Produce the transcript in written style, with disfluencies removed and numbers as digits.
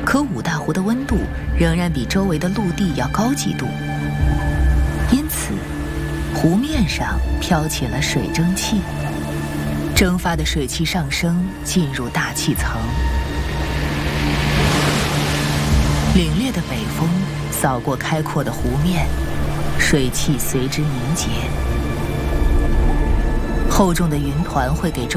可五大湖的温度仍然比周围的陆地要高几度，因此湖面上飘起了水蒸气，蒸发的水汽上升，进入大气层。凛冽的北风扫过开阔的湖面，水汽随之凝结。厚重的云团会给周